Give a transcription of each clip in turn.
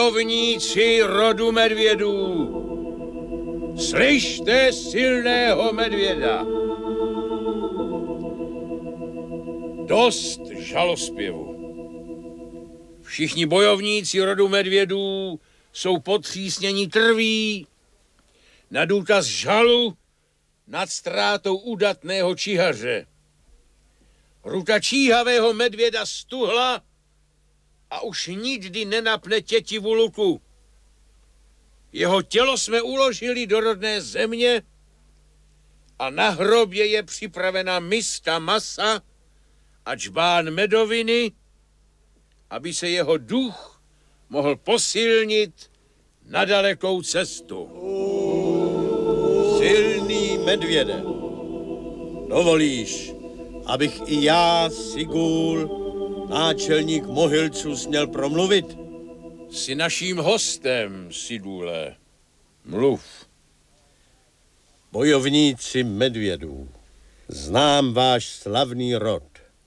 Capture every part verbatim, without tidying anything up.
Bojovníci rodu medvědů, slyšte silného medvěda. Dost žalospěvu. Všichni bojovníci rodu medvědů jsou potřísněni krví na důkaz žalu nad ztrátou udatného čihaře. Ruka číhavého medvěda stuhla a už nikdy nenapne tětivu luku. Jeho tělo jsme uložili do rodné země a na hrobě je připravena miska masa a džbán medoviny, aby se jeho duch mohl posilnit na dalekou cestu. Silný medvěde, dovolíš, abych i já, Sigul, náčelník Mohylců, směl promluvit? Jsi naším hostem, Sigule. Mluv. Bojovníci medvědů, znám váš slavný rod.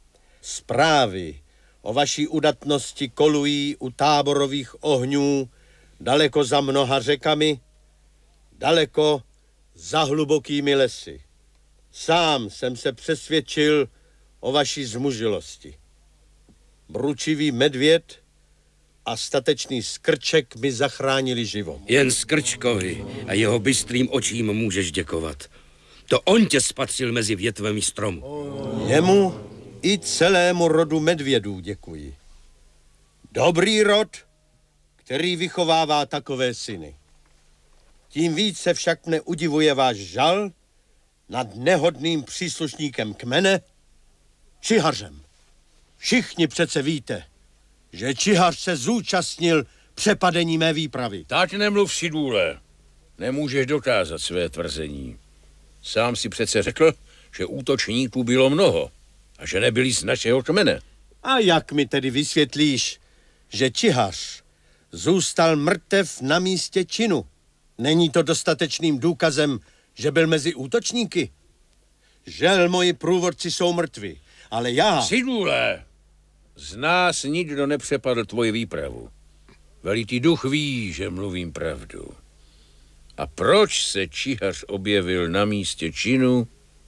Zprávy o vaší udatnosti kolují u táborových ohňů daleko za mnoha řekami, daleko za hlubokými lesy. Sám jsem se přesvědčil o vaší zmužilosti. Bručivý medvěd a statečný skrček mi zachránili život. Jen skrčkovi a jeho bystrým očím můžeš děkovat. To on tě spatřil mezi větvemi stromu. Jemu i celému rodu medvědů děkuji. Dobrý rod, který vychovává takové syny. Tím více však mne udivuje váš žal nad nehodným příslušníkem kmene, čihařem. Všichni přece víte, že čihař se zúčastnil přepadení mé výpravy. Tak nemluv, Sigule. Nemůžeš dokázat své tvrzení. Sám si přece řekl, že útočníků bylo mnoho a že nebyli z našeho kmene. A jak mi tedy vysvětlíš, že čihař zůstal mrtev na místě činu? Není to dostatečným důkazem, že byl mezi útočníky? Žel, moji průvodci jsou mrtví, ale já... Sigule, z nás nikdo nepřepadl tvoji výpravu. Velitý duch ví, že mluvím pravdu. A proč se čihař objevil na místě činu,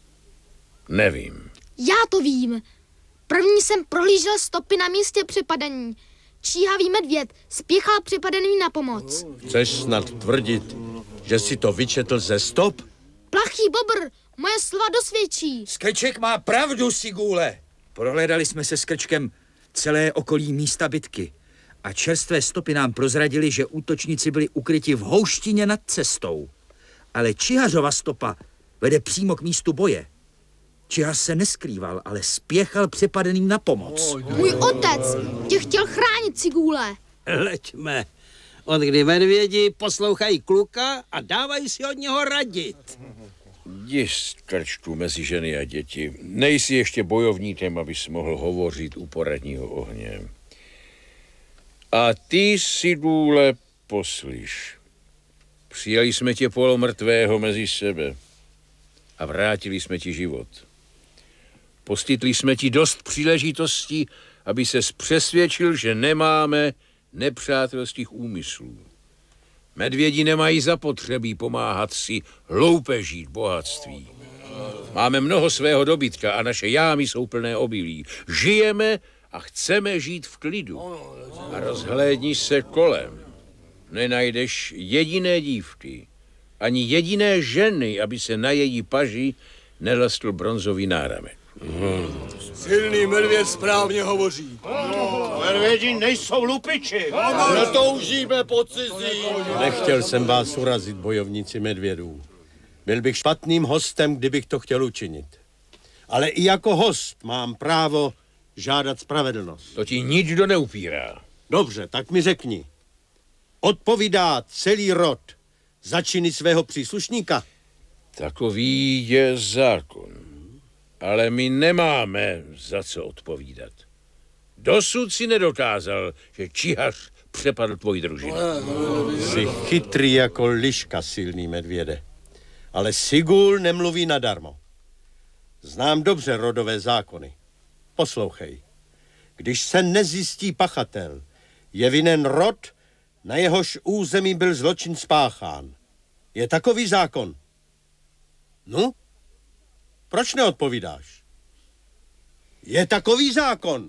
nevím. Já to vím. První jsem prohlížel stopy na místě přepadení. Číhavý medvěd spěchal přepadeným na pomoc. Chceš snad tvrdit, že si to vyčetl ze stop? Plachý bobr, moje slova dosvědčí. Skrček má pravdu, Sigule. Prohlédali jsme se Skrčkem celé okolí místa bitky a čerstvé stopy nám prozradili, že útočníci byli ukryti v houštině nad cestou. Ale čihařova stopa vede přímo k místu boje. Čihař se neskrýval, ale spěchal přepadeným na pomoc. Můj otec tě chtěl chránit, Sigule. Leďme. Od kdy medvědi poslouchají kluka a dávají si od něho radit. Jdi, Skrčku, mezi ženy a děti. Nejsi ještě bojovníkem, abys mohl hovořit u poradního ohně. A ty, Sigule, poslyš. Přijali jsme tě polomrtvého mezi sebe a vrátili jsme ti život. Poskytli jsme ti dost příležitostí, aby ses přesvědčil, že nemáme nepřátelských úmyslů. Medvědi nemají zapotřebí pomáhat si loupežít bohatství. Máme mnoho svého dobytka a naše jámy jsou plné obilí. Žijeme a chceme žít v klidu. A rozhlédni se kolem. Nenajdeš jediné dívky, ani jediné ženy, aby se na její paži nelastl bronzový náramek. Hmm. Silný medvěd správně hovoří. Medvědi nejsou lupiči. Netoužíme po cizí. Nechtěl jsem vás urazit, bojovníci medvědů. Byl bych špatným hostem, kdybych to chtěl učinit. Ale i jako host mám právo žádat spravedlnost. To ti nikdo neupírá. Dobře, tak mi řekni. Odpovídá celý rod za činy svého příslušníka? Takový je zákon. Ale my nemáme za co odpovídat. Dosud si nedokázal, že čihař přepadl tvoji družinu. Jsi chytrý jako liška, silný medvěde. Ale Sigul nemluví nadarmo. Znám dobře rodové zákony. Poslouchej. Když se nezjistí pachatel, je vinen rod na jehož území byl zločin spáchán. Je takový zákon? No? Proč neodpovídáš? Je takový zákon?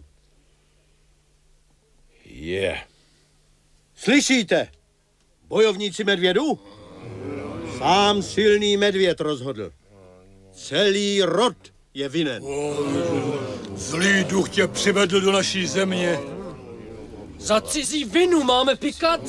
Je. Slyšíte? Bojovníci medvědů? Sám silný medvěd rozhodl. Celý rod je vinen. Zlý duch tě přivedl do naší země. Za cizí vinu máme pikat?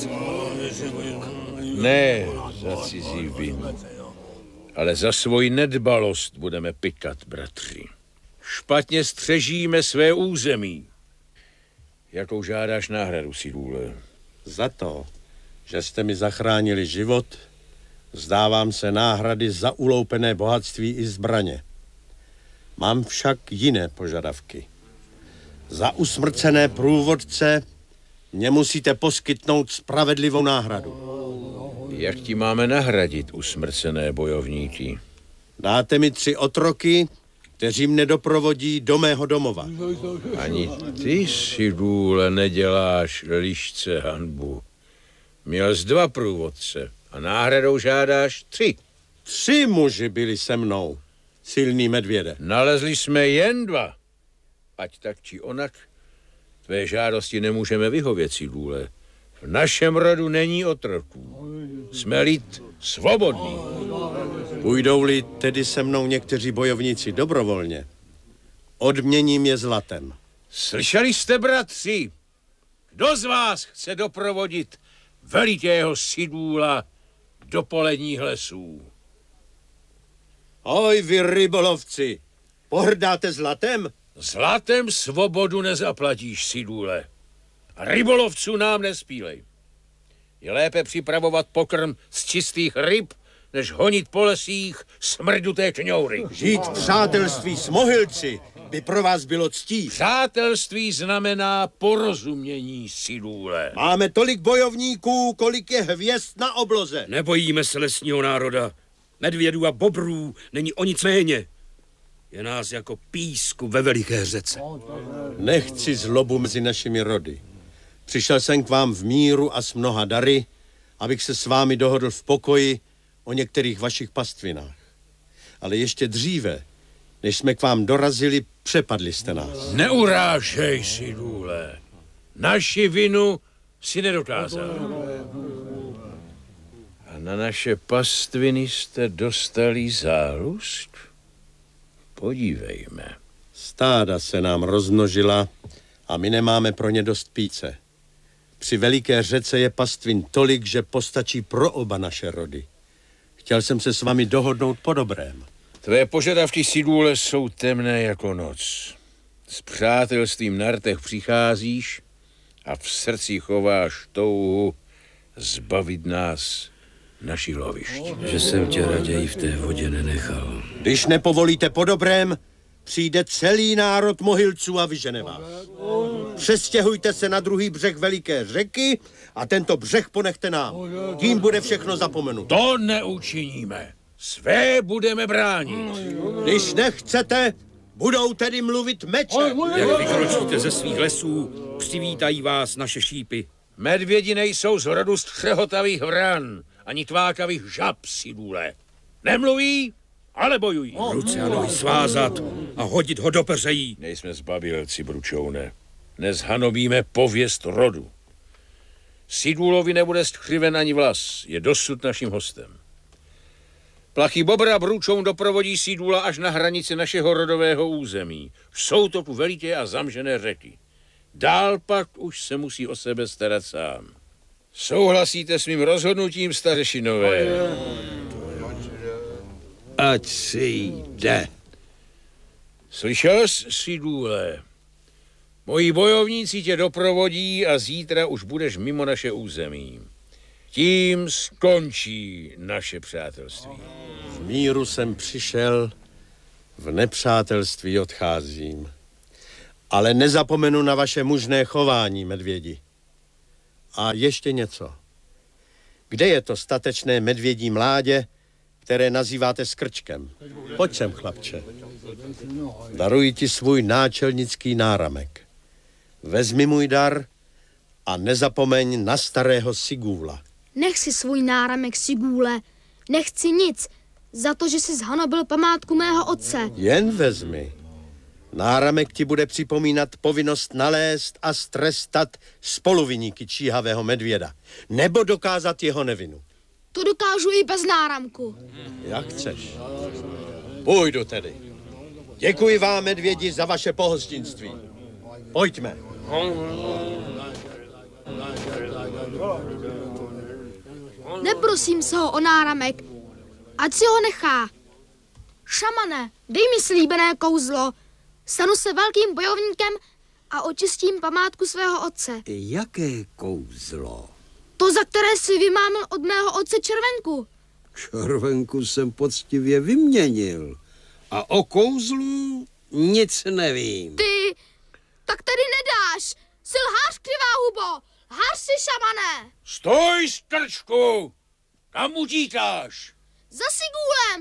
Ne za cizí vinu, ale za svoji nedbalost budeme pikat, bratři. Špatně střežíme své území. Jakou žádáš náhradu, Sidůle? Za to, že jste mi zachránili život, vzdávám se náhrady za uloupené bohatství i zbraně. Mám však jiné požadavky. Za usmrcené průvodce mě musíte poskytnout spravedlivou náhradu. Jak ti máme nahradit usmrcené bojovníky? Dáte mi tři otroky, kteří mne doprovodí do mého domova. Ani ty, Sidůle, neděláš lišce hanbu. Měl jsi dva průvodce a náhradou žádáš tři. Tři muži byli se mnou, silný medvěde. Nalezli jsme jen dva. Ať tak či onak, tvé žádosti nemůžeme vyhovět, Sidůle. V našem rodu není otroků. Jsme lid svobodný. Půjdou-li tedy se mnou někteří bojovníci dobrovolně, odměním je zlatem. Slyšeli jste, bratři? Kdo z vás chce doprovodit velikého Sidůla do poledních lesů? Oj, vy rybolovci, pohrdáte zlatem? Zlatem svobodu nezaplatíš, Sidůle. A rybolovců nám nespílej. Je lépe připravovat pokrm z čistých ryb, než honit po lesích smrduté kňoury. Žít v přátelství s mohylci by pro vás bylo ctí. Přátelství znamená porozumění, Sidůle. Máme tolik bojovníků, kolik je hvězd na obloze. Nebojíme se lesního národa. Medvědů a bobrů není o nic méně. Je nás jako písku ve veliké řece. Nechci zlobu mezi našimi rody. Přišel jsem k vám v míru a s mnoha dary, abych se s vámi dohodl v pokoji o některých vašich pastvinách. Ale ještě dříve, než jsme k vám dorazili, přepadli jste nás. Neurážej, Sidůle. Naši vinu si nedokázal. A na naše pastviny jste dostali záluzk? Podívejme. Stáda se nám rozmnožila a my nemáme pro ně dost píce. Při veliké řece je pastvin tolik, že postačí pro oba naše rody. Chtěl jsem se s vámi dohodnout po dobrém. Tvé požadavky, Sidůle, jsou temné jako noc. S přátelstvím na rtech přicházíš a v srdci chováš touhu zbavit nás našich lovišť. Že jsem tě raději v té vodě nenechal. Když nepovolíte po dobrém, přijde celý národ mohylců a vyžene vás. Přestěhujte se na druhý břeh veliké řeky a tento břeh ponechte nám. Tím bude všechno zapomenuto. To neučiníme. Své budeme bránit. Když nechcete, budou tedy mluvit meče. Jak vykročíte ze svých lesů, přivítají vás naše šípy. Medvědi nejsou z rodu střehotavých vran, ani tvákavých žab, Sidůle. Nemluví, ale bojují. Ruce a nohy svázat a hodit ho do peřejí. Nejsme zbabilci, bručoune. Nezhanobíme pověst rodu. Sidůlovi nebude skřiven ani vlas, je dosud naším hostem. Plachý bobra bručoun doprovodí Sidůla až na hranici našeho rodového území. Jsou to tu veliké a zamžené řeky. Dál pak už se musí o sebe starat sám. Souhlasíte s mým rozhodnutím, stařešinové? Ať si jde. Slyšel jsi, Sidůle? Moji bojovníci tě doprovodí a zítra už budeš mimo naše území. Tím skončí naše přátelství. V míru jsem přišel, v nepřátelství odcházím. Ale nezapomenu na vaše mužné chování, medvědi. A ještě něco. Kde je to statečné medvědí mládě, které nazýváte skrčkem? Pojď sem, chlapče. Daruji ti svůj náčelnický náramek. Vezmi můj dar A nezapomeň na starého Sigúla. Nech si svůj náramek, Sigúle. Nechci nic. Za to, že jsi zhanobil památku mého otce. Jen vezmi. Náramek ti bude připomínat povinnost nalézt a strestat spoluviníky číhavého medvěda. Nebo dokázat jeho nevinu. To dokážu i bez náramku. Jak chceš. Půjdu tedy. Děkuji vám, medvědi, za vaše pohostinství. Pojďme. Neprosím se ho o náramek, ať si ho nechá. Šamane, dej mi slíbené kouzlo. Stanu se velkým bojovníkem a očistím památku svého otce. Jaké kouzlo? To, za které si vymámil od mého otce červenku. Červenku jsem poctivě vyměnil. A o kouzlu nic nevím. Ty, tak tedy nedáš. Jsi lhář, křivá hubo. Lhář si, šamane. Stoj, strčku! Kam utíkáš? Za Sigúlem.